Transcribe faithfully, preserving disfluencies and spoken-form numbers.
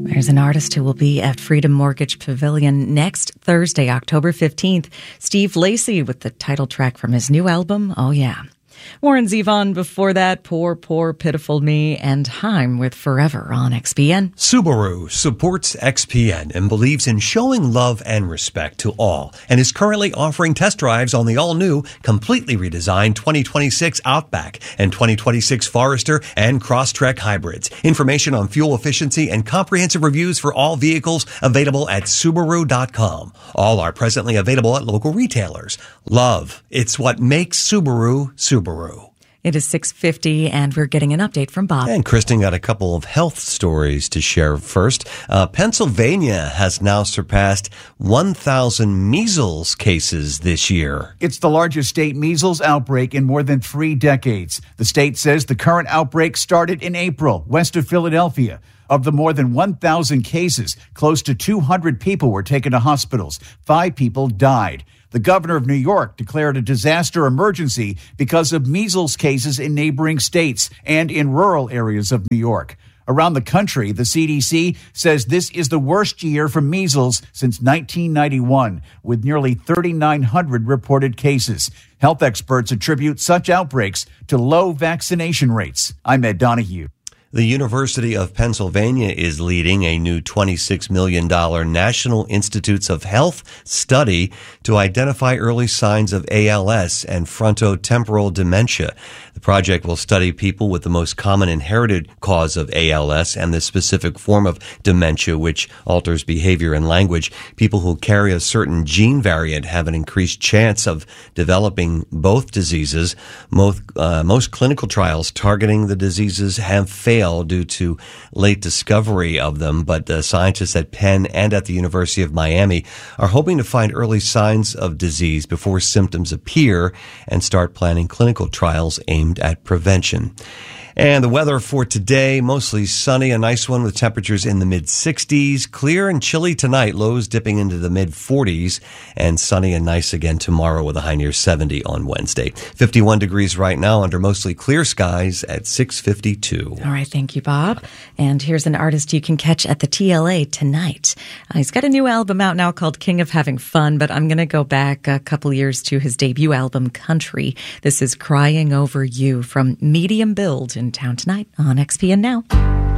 There's an artist who will be at Freedom Mortgage Pavilion next Thursday, October fifteenth. Steve Lacy with the title track from his new album, Oh Yeah. Warren Zevon before that, Poor, Poor, Pitiful Me, and Haim with Forever on X P N. Subaru supports X P N and believes in showing love and respect to all, and is currently offering test drives on the all-new, completely redesigned twenty twenty-six Outback and twenty twenty-six Forester and Crosstrek hybrids. Information on fuel efficiency and comprehensive reviews for all vehicles available at Subaru dot com. All are presently available at local retailers. Love, it's what makes Subaru, Subaru. It is six fifty, and we're getting an update from Bob. And Kristen got a couple of health stories to share first. Uh, Pennsylvania has now surpassed one thousand measles cases this year. It's the largest state measles outbreak in more than three decades. The state says the current outbreak started in April, west of Philadelphia. Of the more than one thousand cases, close to two hundred people were taken to hospitals. Five people died. The governor of New York declared a disaster emergency because of measles cases in neighboring states and in rural areas of New York. Around the country, the C D C says this is the worst year for measles since nineteen ninety-one, with nearly thirty-nine hundred reported cases. Health experts attribute such outbreaks to low vaccination rates. I'm Ed Donahue. The University of Pennsylvania is leading a new twenty-six million dollars National Institutes of Health study to identify early signs of A L S and frontotemporal dementia. The project will study people with the most common inherited cause of A L S and the specific form of dementia, which alters behavior and language. People who carry a certain gene variant have an increased chance of developing both diseases. Most, uh, most clinical trials targeting the diseases have failed due to late discovery of them, but uh, scientists at Penn and at the University of Miami are hoping to find early signs of disease before symptoms appear and start planning clinical trials aimed at prevention. And the weather for today, mostly sunny, a nice one with temperatures in the mid-sixties. Clear and chilly tonight, lows dipping into the mid-forties, and sunny and nice again tomorrow with a high near seventy on Wednesday. fifty-one degrees right now under mostly clear skies at six fifty-two. All right, thank you, Bob. And here's an artist you can catch at the T L A tonight. Uh, he's got a new album out now called King of Having Fun, but I'm going to go back a couple years to his debut album, Country. This is Crying Over You from Medium Build in town tonight on X P N Now.